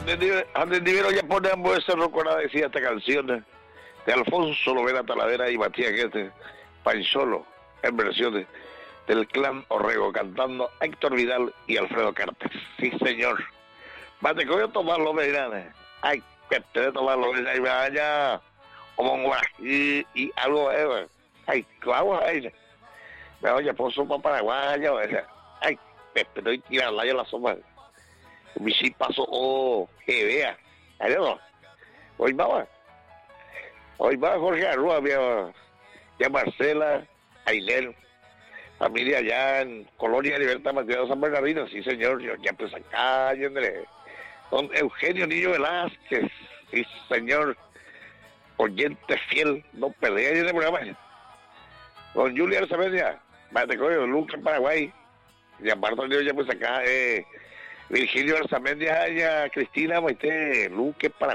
Antes de ya ponemos ese recuerda decía esta canción de Alfonso Lovera Talavera y Matías Guete, Pancholo, en versiones del clan Orrego, cantando Héctor Vidal y Alfredo Cartes. Sí, señor. Mate, coño, tomarlo, Medina. Ay, que te de tomarlo, Medina, y vaya, como y algo, ay, claro, ay, me oye, por sopa paraguaya, ay, pero hay que tirarla ya la sopa. Mi sí pasó, que vea, ahí no, hoy va Jorge Arrua, ya Marcela, Ailén, familia allá en Colonia Libertad Mateo San Bernardino, sí señor, ya pues acá, André. Don Eugenio Niño Velázquez, sí señor, oyente fiel, no pelea en el programa. Don Julio Arzamendia, Matecoyo, Lucas Paraguay, y aparte ya pues acá, Virgilio Arzamendia, ya Cristina Maite, Luque Paraguay.